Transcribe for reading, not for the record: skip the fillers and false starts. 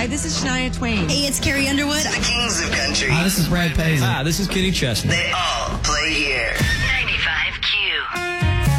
Hi, this is Shania Twain. Hey, it's Carrie Underwood. The Kings of Country. Hi, this is Brad Paisley. Hi, this is Kenny Chesney. They all play